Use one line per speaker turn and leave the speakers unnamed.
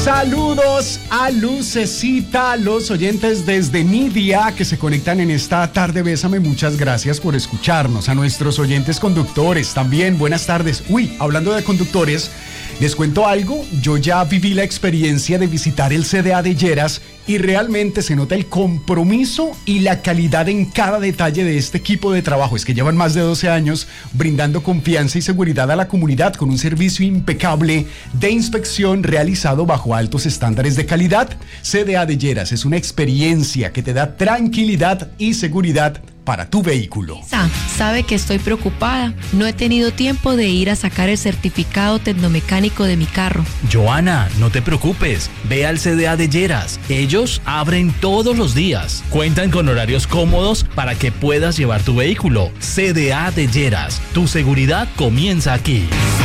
Saludos a Lucecita, los oyentes desde Nidia que se conectan en esta tarde. Bésame, muchas gracias por escucharnos. A nuestros oyentes conductores también, buenas tardes. Hablando de conductores, les cuento algo. Yo ya viví la experiencia de visitar el CDA de Lleras y realmente se nota el compromiso y la calidad en cada detalle de este equipo de trabajo. Es que llevan más de 12 años brindando confianza y seguridad a la comunidad con un servicio impecable de inspección realizado bajo altos estándares de calidad. CDA de Lleras es una experiencia que te da tranquilidad y seguridad para tu vehículo.
Sabe que estoy preocupada. No he tenido tiempo de ir a sacar el certificado tecnomecánico de mi carro.
Joana, no te preocupes. Ve al CDA de Lleras. Ellos abren todos los días. Cuentan con horarios cómodos para que puedas llevar tu vehículo. CDA de Lleras. Tu seguridad comienza aquí.